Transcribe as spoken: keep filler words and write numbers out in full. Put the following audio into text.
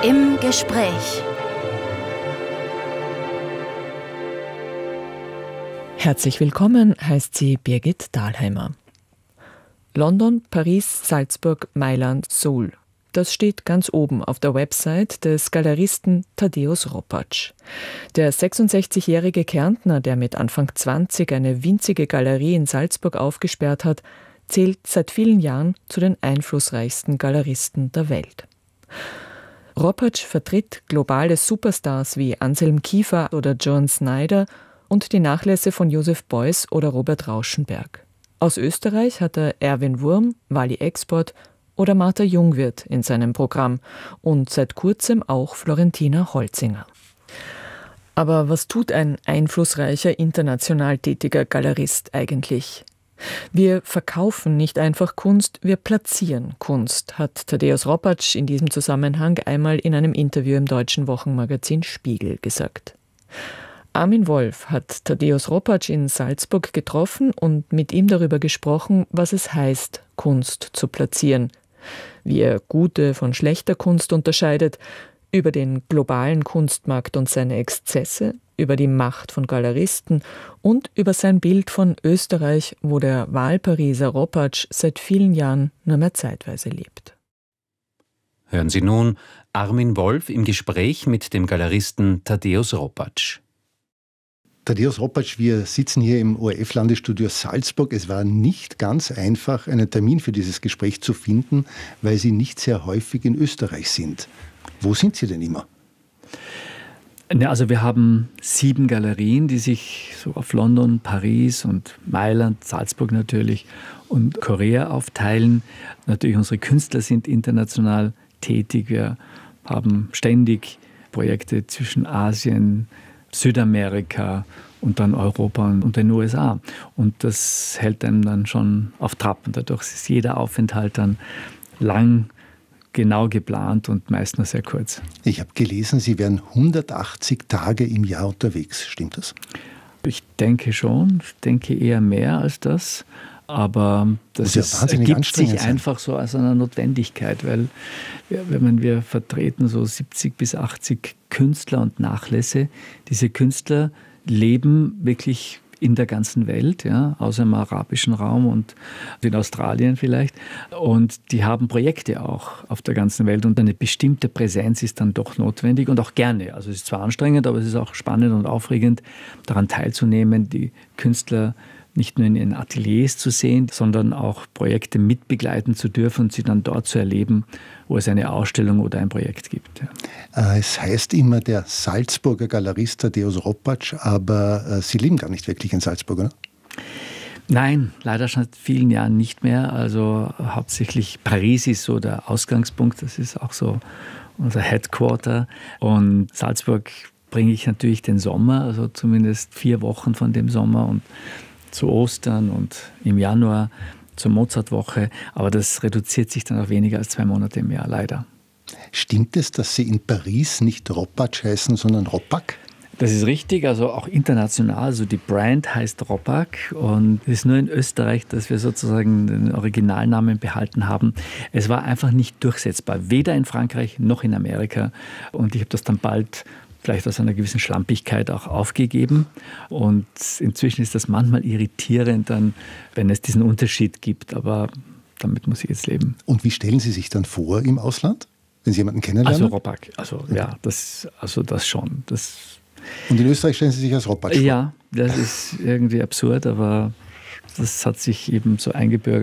Im Gespräch. Herzlich willkommen, heißt sie Birgit Dahlheimer. London, Paris, Salzburg, Mailand, Seoul. Das steht ganz oben auf der Website des Galeristen Tadeusz Ropacz. Der sechsundsechzigjährige Kärntner, der mit Anfang zwanzig eine winzige Galerie in Salzburg aufgesperrt hat, zählt seit vielen Jahren zu den einflussreichsten Galeristen der Welt. Ropacz vertritt globale Superstars wie Anselm Kiefer oder John Snyder und die Nachlässe von Joseph Beuys oder Robert Rauschenberg. Aus Österreich hat er Erwin Wurm, Wally Export oder Martha Jungwirth in seinem Programm und seit kurzem auch Florentina Holzinger. Aber was tut ein einflussreicher, international tätiger Galerist eigentlich? Wir verkaufen nicht einfach Kunst, wir platzieren Kunst, hat Tadeusz Ropacz in diesem Zusammenhang einmal in einem Interview im deutschen Wochenmagazin Spiegel gesagt. Armin Wolf hat Tadeusz Ropacz in Salzburg getroffen und mit ihm darüber gesprochen, was es heißt, Kunst zu platzieren, wie er gute von schlechter Kunst unterscheidet, über den globalen Kunstmarkt und seine Exzesse, über die Macht von Galeristen und über sein Bild von Österreich, wo der Wahlpariser Ropacz seit vielen Jahren nur mehr zeitweise lebt. Hören Sie nun Armin Wolf im Gespräch mit dem Galeristen Tadeusz Ropacz. Tadeusz Ropacz, wir sitzen hier im O R F-Landesstudio Salzburg. Es war nicht ganz einfach, einen Termin für dieses Gespräch zu finden, weil Sie nicht sehr häufig in Österreich sind. Wo sind Sie denn immer? Ja, also wir haben sieben Galerien, die sich so auf London, Paris und Mailand, Salzburg natürlich und Korea aufteilen. Natürlich unsere Künstler sind international tätig. Wir haben ständig Projekte zwischen Asien, Südamerika und dann Europa und den U S A. Und das hält einem dann schon auf Trab. Und dadurch ist jeder Aufenthalt dann lang, genau geplant und meist nur sehr kurz. Ich habe gelesen, Sie wären hundertachtzig Tage im Jahr unterwegs. Stimmt das? Ich denke schon. Ich denke eher mehr als das. Aber das ist, ergibt sich einfach so als eine Notwendigkeit, weil wir, wenn wir vertreten so siebzig bis achtzig Künstler und Nachlässe. Diese Künstler leben wirklich in der ganzen Welt, ja, außer im arabischen Raum und in Australien vielleicht. Und die haben Projekte auch auf der ganzen Welt und eine bestimmte Präsenz ist dann doch notwendig und auch gerne. Also es ist zwar anstrengend, aber es ist auch spannend und aufregend, daran teilzunehmen, die Künstler nicht nur in ihren Ateliers zu sehen, sondern auch Projekte mitbegleiten zu dürfen und sie dann dort zu erleben, wo es eine Ausstellung oder ein Projekt gibt. Ja. Es heißt immer der Salzburger Galerist Tadeusz Ropacz, aber Sie leben gar nicht wirklich in Salzburg, oder? Nein, leider schon seit vielen Jahren nicht mehr. Also hauptsächlich Paris ist so der Ausgangspunkt, das ist auch so unser Headquarter. Und Salzburg bringe ich natürlich den Sommer, also zumindest vier Wochen von dem Sommer und zu Ostern und im Januar zur Mozartwoche. Aber das reduziert sich dann auf weniger als zwei Monate im Jahr, leider. Stimmt es, dass Sie in Paris nicht Ropacz heißen, sondern Ropac? Das ist richtig, also auch international. Also die Brand heißt Ropac und es ist nur in Österreich, dass wir sozusagen den Originalnamen behalten haben. Es war einfach nicht durchsetzbar, weder in Frankreich noch in Amerika. Und ich habe das dann bald vielleicht aus einer gewissen Schlampigkeit auch aufgegeben. Und inzwischen ist das manchmal irritierend, dann, wenn es diesen Unterschied gibt. Aber damit muss ich jetzt leben. Und wie stellen Sie sich dann vor im Ausland, wenn Sie jemanden kennenlernen? Also Ropac, also ja, ja das, also das schon. Das Und in Österreich stellen Sie sich als Ropacz vor? Ja, das ist irgendwie absurd, aber das hat sich eben so eingebürgert.